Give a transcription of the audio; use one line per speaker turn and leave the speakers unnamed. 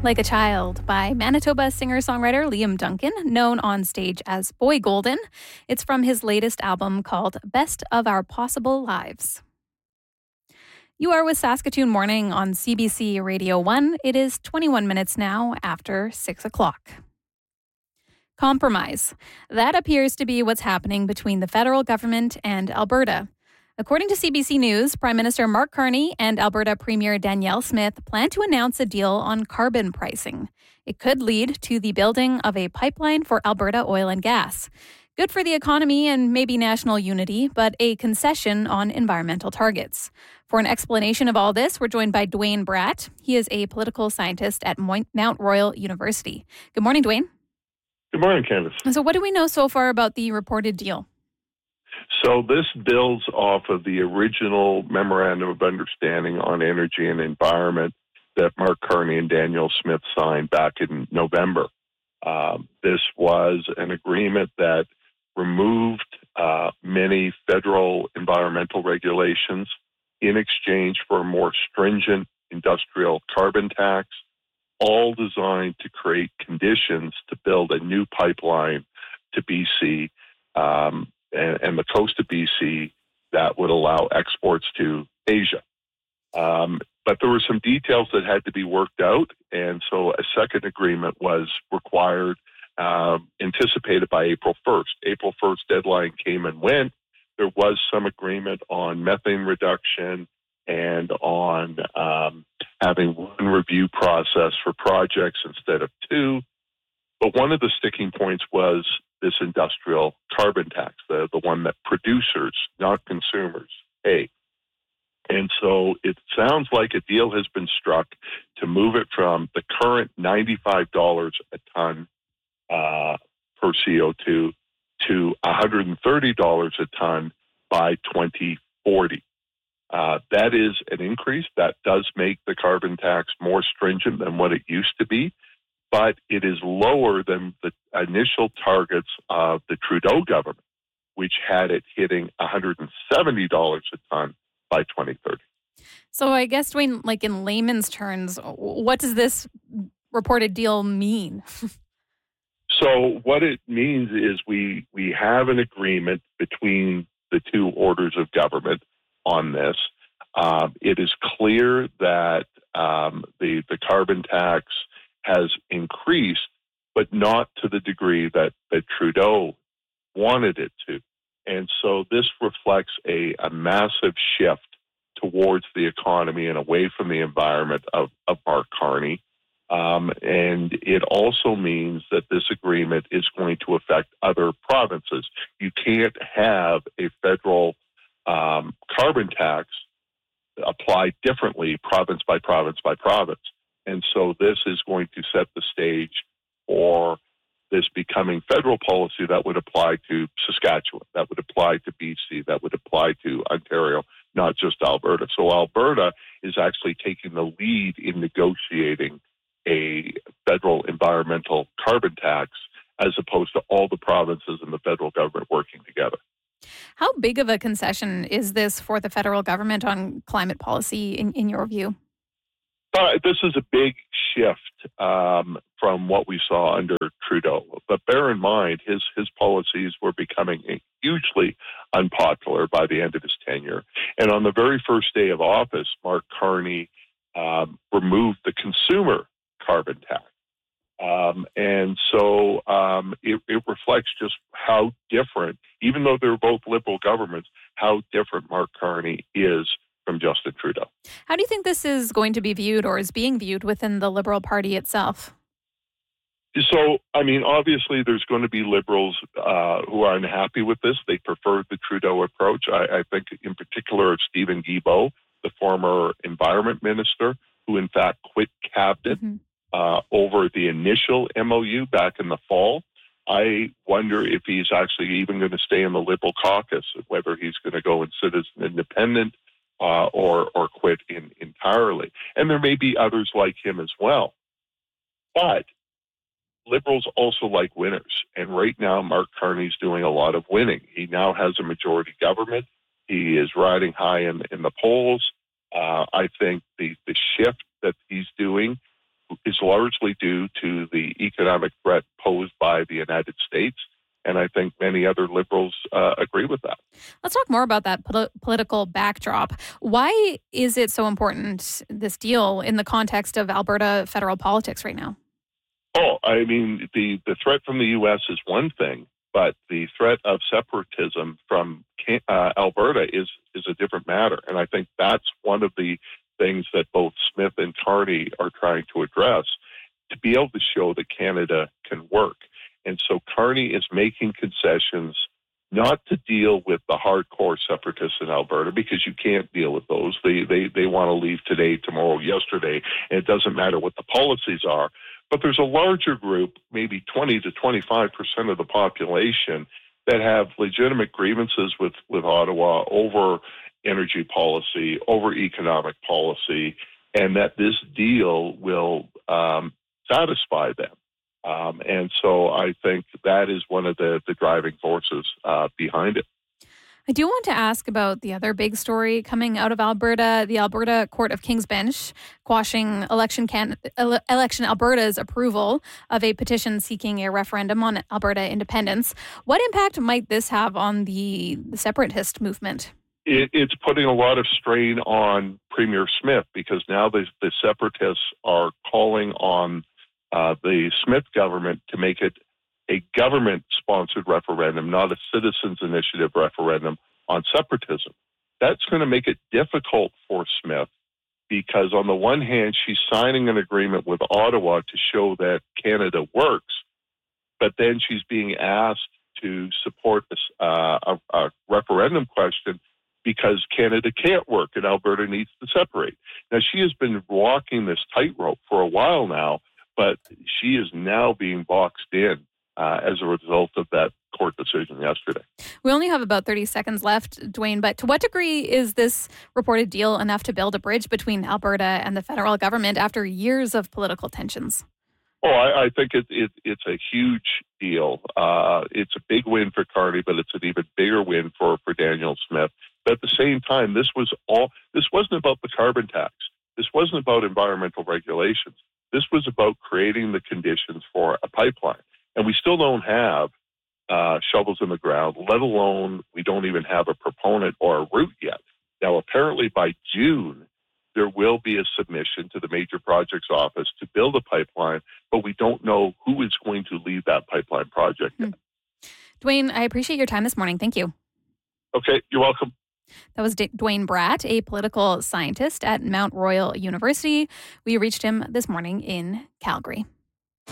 Like a Child by Manitoba singer-songwriter Liam Duncan, known on stage as Boy Golden. It's from his latest album called Best of Our Possible Lives. You are with Saskatoon Morning on CBC Radio 1. It is 21 minutes now after 6 o'clock. Compromise. That appears to be what's happening between the federal government and Alberta. According to CBC News, Prime Minister Mark Carney and Alberta Premier Danielle Smith plan to announce a deal on carbon pricing. It could lead to the building of a pipeline for Alberta oil and gas. Good for the economy and maybe national unity, but a concession on environmental targets. For an explanation of all this, we're joined by Dwayne Bratt. He is a political scientist at Mount Royal University. Good morning, Dwayne.
Good morning, Candace.
So what do we know so far about the reported deal?
So this builds off of the original Memorandum of Understanding on Energy and Environment that Mark Carney and Danielle Smith signed back in November. This was an agreement that removed many federal environmental regulations in exchange for a more stringent industrial carbon tax, all designed to create conditions to build a new pipeline to BC and the coast of BC that would allow exports to Asia. But there were some details that had to be worked out, and so a second agreement was required, anticipated by April 1st. April 1st deadline came and went. There was some agreement on methane reduction and on having one review process for projects instead of two. But one of the sticking points was this industrial carbon tax, the one that producers, not consumers, pay. And so it sounds like a deal has been struck to move it from the current $95 a ton per CO2 to $130 a ton by 2040. That is an increase. That does make the carbon tax more stringent than what it used to be, but it is lower than the initial targets of the Trudeau government, which had it hitting $170 a ton by 2030.
So I guess, Dwayne, like in layman's terms, what does this reported deal mean?
So what it means is we have an agreement between the two orders of government on this. It is clear that the carbon tax has increased, but not to the degree that Trudeau wanted it to. And so this reflects a massive shift towards the economy and away from the environment of Mark Carney. And it also means that this agreement is going to affect other provinces. You can't have a federal carbon tax applied differently province by province by province. And so this is going to set the stage for this becoming federal policy that would apply to Saskatchewan, that would apply to BC, that would apply to Ontario, not just Alberta. So Alberta is actually taking the lead in negotiating a federal environmental carbon tax as opposed to all the provinces and the federal government working together.
How big of a concession is this for the federal government on climate policy in your view?
This is a big shift from what we saw under Trudeau. But bear in mind, his policies were becoming hugely unpopular by the end of his tenure. And on the very first day of office, Mark Carney removed the consumer carbon tax. And so it reflects just how different, even though they're both Liberal governments, how different Mark Carney is from Justin Trudeau.
How do you think this is going to be viewed or is being viewed within the Liberal Party itself?
So, I mean, obviously there's going to be Liberals who are unhappy with this. They prefer the Trudeau approach. I think in particular of Stephen Guilbeault, the former environment minister, who in fact quit cabinet over the initial MOU back in the fall. I wonder if he's actually even going to stay in the Liberal caucus, whether he's going to go and sit as an independent or quit entirely. And there may be others like him as well. But Liberals also like winners. And right now, Mark Carney's doing a lot of winning. He now has a majority government. He is riding high in the polls. I think the shift that he's doing is largely due to the economic threat posed by the United States. And I think many other Liberals agree with that.
Let's talk more about that political backdrop. Why is it so important, this deal, in the context of Alberta federal politics right now?
Oh, I mean, the threat from the U.S. is one thing, but the threat of separatism from Alberta is a different matter. And I think that's one of the things that both Smith and Carney are trying to address, to be able to show that Canada can work. And so Carney is making concessions not to deal with the hardcore separatists in Alberta, because you can't deal with those. They want to leave today, tomorrow, yesterday, and it doesn't matter what the policies are. But there's a larger group, maybe 20 to 25% of the population, that have legitimate grievances with Ottawa over energy policy, over economic policy, and that this deal will satisfy them. And so I think that is one of the driving forces behind it.
I do want to ask about the other big story coming out of Alberta, the Alberta Court of King's Bench quashing Election Alberta's approval of a petition seeking a referendum on Alberta independence. What impact might this have on the separatist movement?
It's putting a lot of strain on Premier Smith, because now the separatists are calling on the Smith government to make it a government-sponsored referendum, not a citizens' initiative referendum on separatism. That's going to make it difficult for Smith, because on the one hand, she's signing an agreement with Ottawa to show that Canada works, but then she's being asked to support a referendum question because Canada can't work and Alberta needs to separate. Now, she has been walking this tightrope for a while now, but she is now being boxed in as a result of that court decision yesterday.
We only have about 30 seconds left, Dwayne, but to what degree is this reported deal enough to build a bridge between Alberta and the federal government after years of political tensions?
Oh, I think it's a huge deal. It's a big win for Carney, but it's an even bigger win for Danielle Smith. But at the same time, this wasn't about the carbon tax. This wasn't about environmental regulations. This was about creating the conditions for a pipeline. And we still don't have shovels in the ground, let alone we don't even have a proponent or a route yet. Now, apparently by June, there will be a submission to the Major Projects Office to build a pipeline, but we don't know who is going to lead that pipeline project yet.
Dwayne, I appreciate your time this morning. Thank you.
Okay, you're welcome.
That was Dwayne Bratt, a political scientist at Mount Royal University. We reached him this morning in Calgary.